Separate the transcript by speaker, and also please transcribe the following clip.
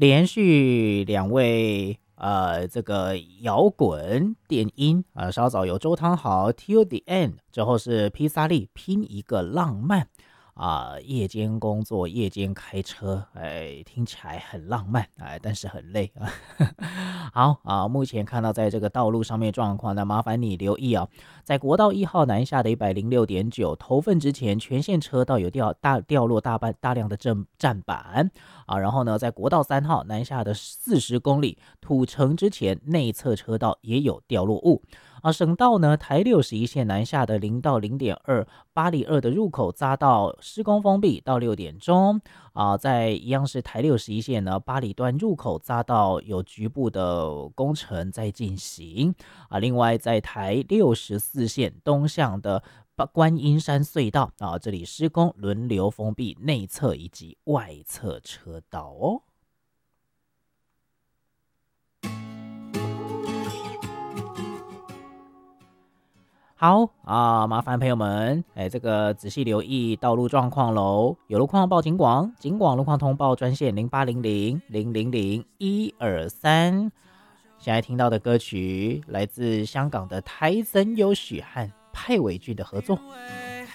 Speaker 1: 连续两位这个摇滚电音稍早有周汤豪 Till the End， 之后是披萨利拼一个浪漫夜间工作，夜间开车，听起来很浪漫，但是很累啊。好目前看到在这个道路上面状况呢，麻烦你留意在国道1号南下的106.9头份之前，全线车道有掉落大量的站板然后呢，在国道3号南下的40公里土城之前，内侧车道也有掉落物。省道呢，台61线南下的0到0.2八里2的入口匝道施工封闭到6点钟在一样是台61线呢，八里段入口匝道有局部的工程在进行另外在台64线东向的观音山隧道这里施工轮流封闭内侧以及外侧车道哦。好麻烦朋友们，这个仔细留意道路状况喽。有路况报警广路况通报专线0800000123。现在听到的歌曲来自香港的台森优许和派伟俊的合作。